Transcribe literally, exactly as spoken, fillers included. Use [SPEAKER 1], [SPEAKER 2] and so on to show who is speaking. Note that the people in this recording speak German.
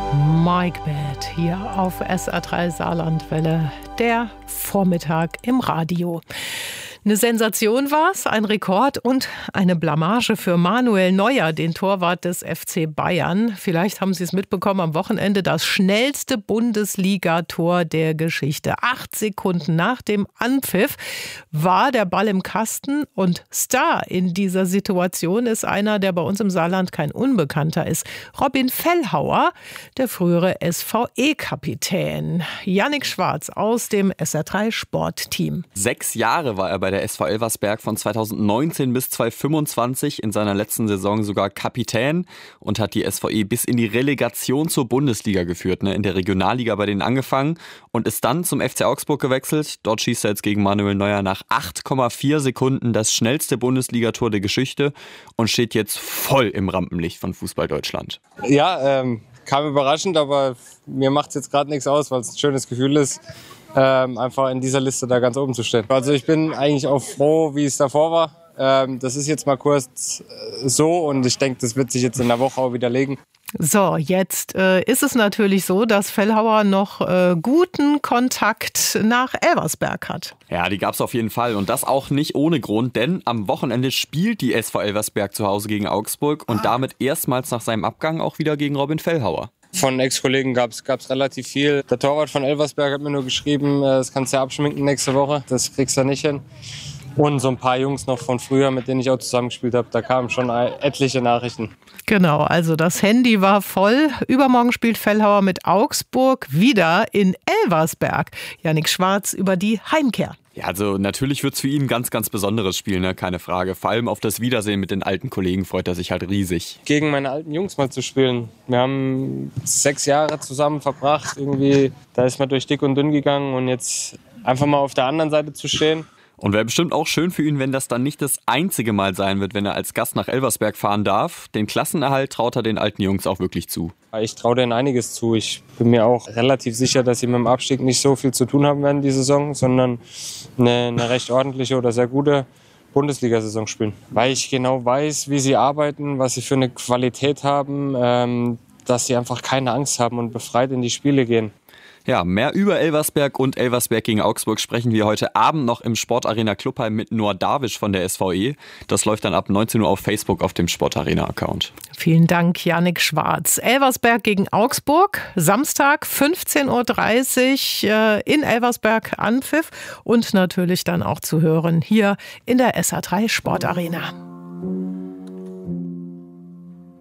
[SPEAKER 1] Mike Bad hier auf S R drei Saarlandwelle, der Vormittag im Radio. Eine Sensation war's, ein Rekord und eine Blamage für Manuel Neuer, den Torwart des F C Bayern. Vielleicht haben Sie es mitbekommen, am Wochenende das schnellste Bundesligator der Geschichte. Acht Sekunden nach dem Anpfiff war der Ball im Kasten und Star in dieser Situation ist einer, der bei uns im Saarland kein Unbekannter ist. Robin Fellhauer, der frühere S V E-Kapitän. Yannick Schwarz aus dem S R drei Sportteam.
[SPEAKER 2] Sechs Jahre war er bei der S V Elversberg, von zweitausendneunzehn bis zweitausendfünfundzwanzig, in seiner letzten Saison sogar Kapitän und hat die S V E bis in die Relegation zur Bundesliga geführt, ne? In der Regionalliga bei denen angefangen und ist dann zum F C Augsburg gewechselt. Dort schießt er jetzt gegen Manuel Neuer nach acht Komma vier Sekunden das schnellste Bundesligator der Geschichte und steht jetzt voll im Rampenlicht von Fußball Deutschland.
[SPEAKER 3] Ja, ähm, kam überraschend, aber mir macht es jetzt gerade nichts aus, weil es ein schönes Gefühl ist, Ähm, einfach in dieser Liste da ganz oben zu stehen. Also ich bin eigentlich auch froh, wie es davor war. Ähm, das ist jetzt mal kurz äh, so und ich denke, das wird sich jetzt in der Woche auch widerlegen.
[SPEAKER 1] So, jetzt äh, ist es natürlich so, dass Fellhauer noch äh, guten Kontakt nach Elversberg hat.
[SPEAKER 2] Ja, die gab's auf jeden Fall und das auch nicht ohne Grund, denn am Wochenende spielt die S V Elversberg zu Hause gegen Augsburg und damit erstmals nach seinem Abgang auch wieder gegen Robin Fellhauer.
[SPEAKER 3] Von Ex-Kollegen gab es relativ viel. Der Torwart von Elversberg hat mir nur geschrieben, das kannst du ja abschminken nächste Woche, das kriegst du nicht hin. Und so ein paar Jungs noch von früher, mit denen ich auch zusammengespielt habe, da kamen schon etliche Nachrichten.
[SPEAKER 1] Genau, also das Handy war voll. Übermorgen spielt Fellhauer mit Augsburg wieder in Elversberg. Yannick Schwarz über die Heimkehr.
[SPEAKER 2] Ja, also natürlich wird's für ihn ein ganz, ganz besonderes Spiel, ne? Keine Frage. Vor allem auf das Wiedersehen mit den alten Kollegen freut er sich halt riesig.
[SPEAKER 3] Gegen meine alten Jungs mal zu spielen. Wir haben sechs Jahre zusammen verbracht. Irgendwie, da ist man durch dick und dünn gegangen und jetzt einfach mal auf der anderen Seite zu stehen.
[SPEAKER 2] Und wäre bestimmt auch schön für ihn, wenn das dann nicht das einzige Mal sein wird, wenn er als Gast nach Elversberg fahren darf. Den Klassenerhalt traut er den alten Jungs auch wirklich zu.
[SPEAKER 3] Ich traue denen einiges zu. Ich bin mir auch relativ sicher, dass sie mit dem Abstieg nicht so viel zu tun haben werden die Saison, sondern eine, eine recht ordentliche oder sehr gute Bundesliga-Saison spielen. Weil ich genau weiß, wie sie arbeiten, was sie für eine Qualität haben, ähm, dass sie einfach keine Angst haben und befreit in die Spiele gehen.
[SPEAKER 2] Ja, mehr über Elversberg und Elversberg gegen Augsburg sprechen wir heute Abend noch im Sportarena Clubheim mit Noah Darwisch von der S V E. Das läuft dann ab neunzehn Uhr auf Facebook auf dem Sportarena-Account.
[SPEAKER 1] Vielen Dank, Yannick Schwarz. Elversberg gegen Augsburg, Samstag fünfzehn Uhr dreißig in Elversberg Anpfiff und natürlich dann auch zu hören hier in der S R drei Sportarena.